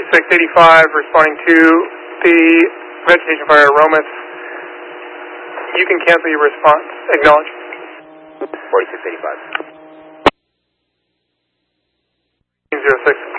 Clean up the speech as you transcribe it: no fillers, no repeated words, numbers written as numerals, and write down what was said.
4685 responding to the vegetation fire at Romus. You can cancel your response. Acknowledge. 4685. 06.